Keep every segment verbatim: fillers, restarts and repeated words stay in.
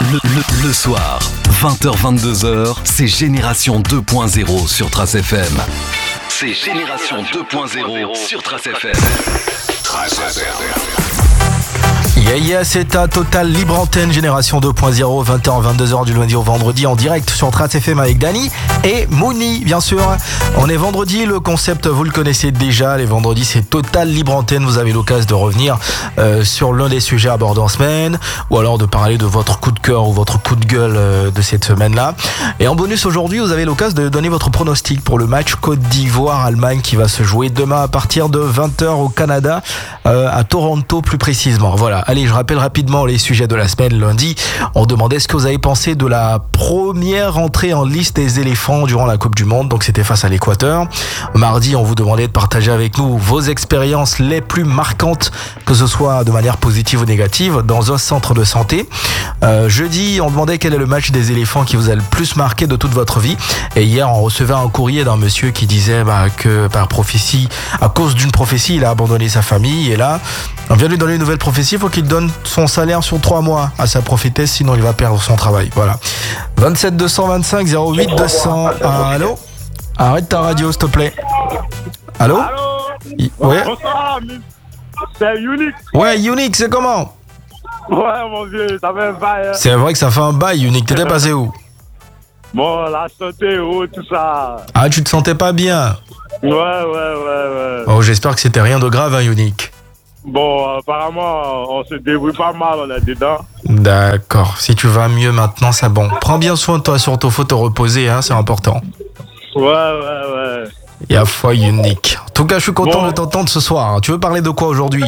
Le, le, le soir, vingt heures vingt-deux heures, c'est Génération deux point zéro sur Trace F M. C'est Génération deux point zéro sur Trace F M. Trace F M. Yeah, yeah, c'est un Total Libre Antenne Génération deux point zéro, vingt heures vingt-deux heures du lundi au vendredi en direct sur Trace F M avec Dany et Mouni, bien sûr. On est vendredi, le concept vous le connaissez déjà, les vendredis c'est Total Libre Antenne, vous avez l'occasion de revenir euh, sur l'un des sujets abordés en semaine ou alors de parler de votre coup de cœur ou votre coup de gueule euh, de cette semaine-là. Et en bonus aujourd'hui, vous avez l'occasion de donner votre pronostic pour le match Côte d'Ivoire-Allemagne qui va se jouer demain à partir de vingt heures au Canada, euh, à Toronto plus précisément. Voilà. Allez, je rappelle rapidement les sujets de la semaine. Lundi, on demandait ce que vous avez pensé de la première entrée en liste des éléphants durant la Coupe du Monde. Donc, c'était face à l'Équateur. Mardi, on vous demandait de partager avec nous vos expériences les plus marquantes, que ce soit de manière positive ou négative, dans un centre de santé. Euh, jeudi, on demandait quel est le match des éléphants qui vous a le plus marqué de toute votre vie. Et hier, on recevait un courrier d'un monsieur qui disait bah, que par prophétie, à cause d'une prophétie, il a abandonné sa famille. Et là, on vient lui donner une nouvelle prophétie. Il faut qu'il donne son salaire sur trois mois à sa prophétesse, sinon il va perdre son travail. Voilà. vingt-sept deux cent vingt-cinq zéro huit deux cents. Ah, allô? Arrête ta radio, s'il te plaît. Allô? Allô? Ouais. Bonsoir, c'est Unique. Ouais, Unique, c'est comment? Ouais, mon vieux, ça fait un bail. Hein. C'est vrai que ça fait un bail, Unique. T'étais passé où? Bon, la santé, oh, tout ça. Ah, tu te sentais pas bien? Ouais, ouais, ouais, ouais. Oh, j'espère que c'était rien de grave, hein, Unique. Bon, apparemment, on se débrouille pas mal, on est dedans. D'accord. Si tu vas mieux maintenant, c'est bon. Prends bien soin de toi, surtout, faut te reposer, hein, c'est important. Ouais, ouais, ouais. Il y a foi Unique. En tout cas, je suis content bon. de t'entendre ce soir. Tu veux parler de quoi aujourd'hui?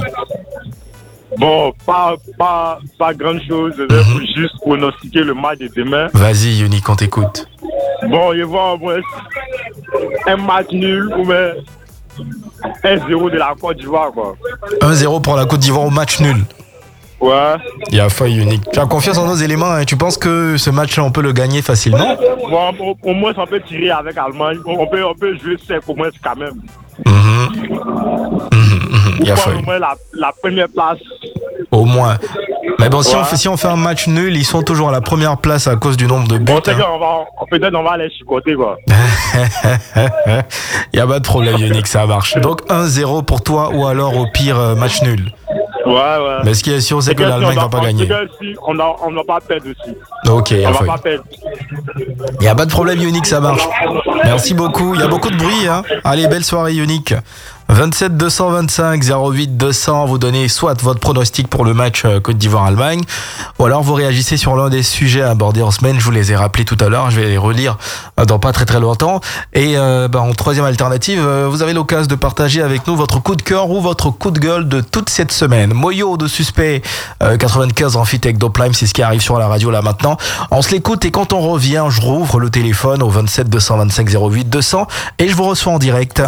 Bon, pas, pas, pas grand chose. Je vais mm-hmm. juste pronostiquer le match de demain. Vas-y, Unique, on t'écoute. Bon, il va au moins un match nul ou même un zéro de la Côte d'Ivoire, quoi. un zéro pour la Côte d'Ivoire au match nul. Ouais. Il y a faille Unique. Tu as confiance en nos éléments, hein. Tu penses que ce match-là, on peut le gagner facilement? Bon, au, au moins, on peut tirer avec l'Allemagne. On peut, on peut jouer sec au moins quand même. Mm-hmm. Mm-hmm, mm-hmm. Il y a faille. Au moins la, la première place. Au moins. Mais bon, si, ouais. on fait, si on fait un match nul, ils sont toujours à la première place à cause du nombre de buts. Bon, hein. on va, peut-être on va les chicoter, quoi. Il n'y a pas de problème, Unique, ça marche. Donc un zéro pour toi ou alors au pire match nul. Ouais, ouais. Mais ce qui est sûr, c'est que l'Allemagne ne va pas gagner. Si on ne va pas perdre aussi. Ok, on va pas perdre. Il n'y a pas de problème, Unique, ça marche. Merci beaucoup. Il y a beaucoup de bruit, hein. Allez, belle soirée, Unique. vingt-sept deux cent vingt-cinq zéro huit deux cents, vous donnez soit votre pronostic pour le match Côte d'Ivoire-Allemagne, ou alors vous réagissez sur l'un des sujets abordés en semaine. Je vous les ai rappelés tout à l'heure, je vais les relire dans pas très très longtemps. Et euh, bah, en troisième alternative, euh, vous avez l'occasion de partager avec nous votre coup de cœur ou votre coup de gueule de toute cette semaine. Moyo de Suspect euh, quatre-vingt-quinze Amphitech Doplime, c'est ce qui arrive sur la radio là maintenant. On se l'écoute et quand on revient, je rouvre le téléphone au vingt-sept deux cent vingt-cinq zéro huit deux cents et je vous reçois en direct.